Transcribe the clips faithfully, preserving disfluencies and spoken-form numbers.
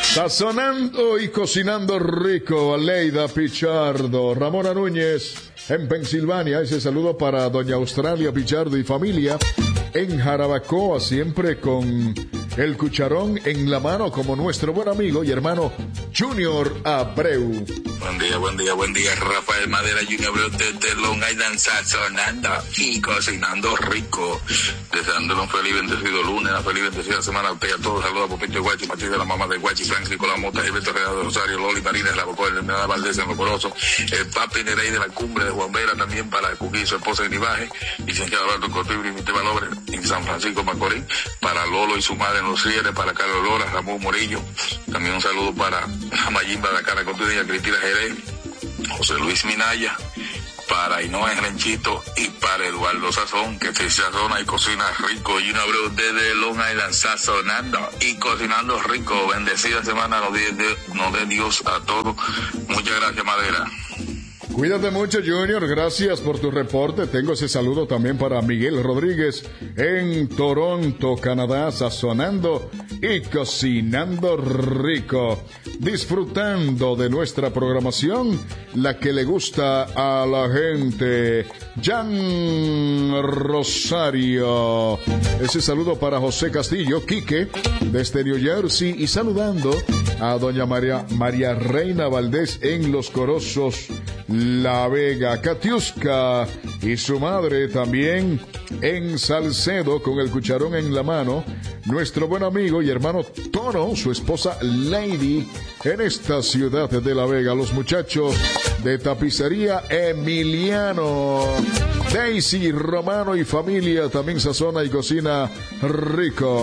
Sazonando y cocinando rico, Aleida Pichardo, Ramona Núñez en Pensilvania. Ese saludo para doña Australia Pichardo y familia en Jarabacoa, siempre con el cucharón en la mano, como nuestro buen amigo y hermano Junior Abreu. Buen día, buen día, buen día, Rafael Madera Junior Abreu desde Long Island, sazonando y cocinando rico. Deseándole un feliz bendecido lunes, una feliz bendecida semana a usted y a todos. Saludos a Popito Guachi, Matilde, la mamá de Guachi, Frank, Nicolás Mota, Gilberto Real de Rosario, Loli Marínez, la Bocó, el Nada Valdés en Locoroso, el papi Nerey de la Cumbre de Juan Vera, también para Cuquí, su esposa en Ibaje, licenciado Alberto Cortibri y Miteva Lobre en San Francisco Macorís, para Lolo y su madre en Los Rieles, para Carlos Lora, Ramón Morillo, también un saludo para Mayimba de la Cara Cotidiana, Cristina Jerez, José Luis Minaya, para Inoa Renchito y para Eduardo Sazón, que se sazona y cocina rico. Y un abrazo desde Long Island, sazonando y cocinando rico. Bendecida semana nos dé no de Dios a todos. Muchas gracias, Madera. Cuídate mucho, Junior, gracias por tu reporte. Tengo ese saludo también para Miguel Rodríguez en Toronto, Canadá, sazonando y cocinando rico, disfrutando de nuestra programación, la que le gusta a la gente. Jan Rosario, ese saludo para José Castillo, Quique, desde New Jersey, y saludando a doña María, María Reina Valdés en Los Corozos, La Vega, Katiuska y su madre también en Salcedo con el cucharón en la mano, nuestro buen amigo y hermano Tono, su esposa Lady en esta ciudad de La Vega, los muchachos de Tapicería Emiliano, Daisy, Romano y familia también sazona y cocina rico.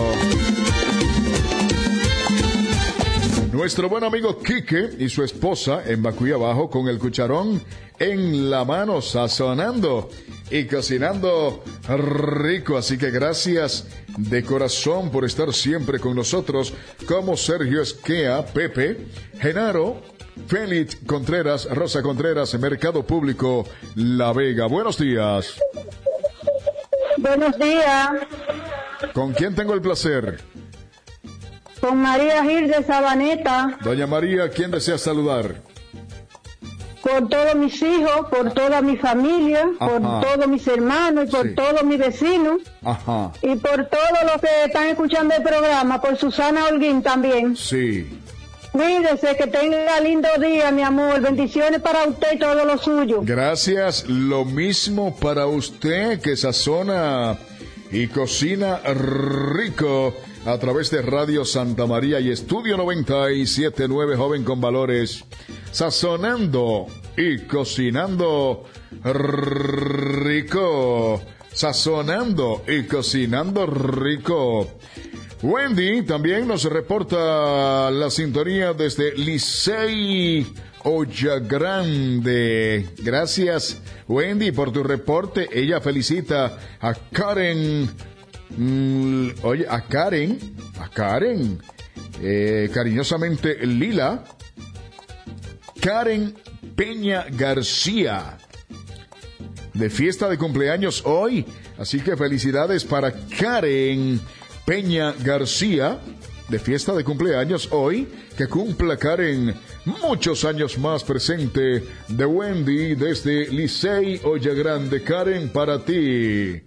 Nuestro buen amigo Quique y su esposa en Bacuy Abajo con el cucharón en la mano, sazonando y cocinando rico. Así que gracias de corazón por estar siempre con nosotros, como Sergio Esquea, Pepe, Genaro, Félix Contreras, Rosa Contreras, Mercado Público, La Vega. Buenos días. Buenos días. ¿Con quién tengo el placer? Con María Gil de Sabaneta. Doña María, ¿quién desea saludar? Por todos mis hijos, por toda mi familia, Ajá. por todos mis hermanos y por sí. todos mis vecinos. Ajá. Y por todos los que están escuchando el programa, por Susana Holguín también. Sí. Cuídese, que tenga lindo día, mi amor. Bendiciones para usted y todo lo suyo. Gracias, lo mismo para usted, que sazona y cocina rico a través de Radio Santa María y Estudio noventa y siete punto nueve, joven con valores, sazonando y cocinando rico, sazonando y cocinando rico. Wendy también nos reporta la sintonía desde Licey Olla Grande. Gracias, Wendy, por tu reporte. Ella felicita a Karen. Mm, oye, a Karen, a Karen, eh, cariñosamente Lila, Karen Peña García, de fiesta de cumpleaños hoy. Así que felicidades para Karen Peña García, de fiesta de cumpleaños hoy. Que cumpla Karen muchos años más, presente de Wendy desde Licey Olla Grande. Karen, para ti.